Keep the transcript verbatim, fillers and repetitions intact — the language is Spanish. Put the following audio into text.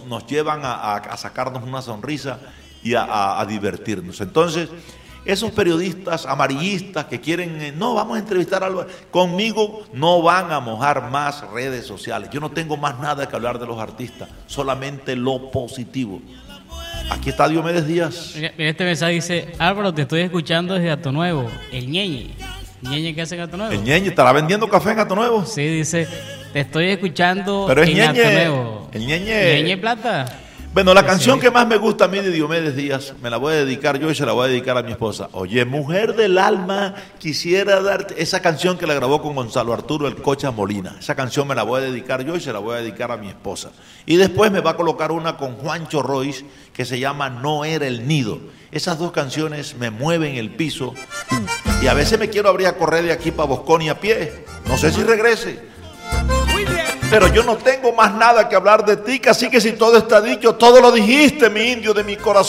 nos llevan a, a, a sacarnos una sonrisa y a, a, a divertirnos. Entonces, esos periodistas amarillistas que quieren, eh, no, vamos a entrevistar a Álvaro, conmigo no van a mojar más redes sociales. Yo no tengo más nada que hablar de los artistas, solamente lo positivo. Aquí está Diomedes Díaz. Mira, este mensaje dice: Álvaro, te estoy escuchando desde Hato Nuevo, el ñeñe. ¿Ñeñe qué hace en Hato Nuevo? ¿El ñeñe estará vendiendo café en Hato Nuevo? Sí, dice, te estoy escuchando Pero es en ñeñe, Hato Nuevo. el ñeñe. ¿Ñeñe Plata? Bueno, la Sí, canción sí. que más me gusta a mí de Diomedes Díaz, me la voy a dedicar yo y se la voy a dedicar a mi esposa. Oye, mujer del alma, quisiera darte... Esa canción que la grabó con Gonzalo Arturo El Cocha Molina. Esa canción me la voy a dedicar yo y se la voy a dedicar a mi esposa. Y después me va a colocar una con Juancho Royce que se llama No era el nido. Esas dos canciones me mueven el piso y a veces me quiero abrir a correr de aquí para Bosconi a pie. No sé si regrese. Pero yo no tengo más nada que hablar de ti, así que si todo está dicho, todo lo dijiste, mi indio de mi corazón.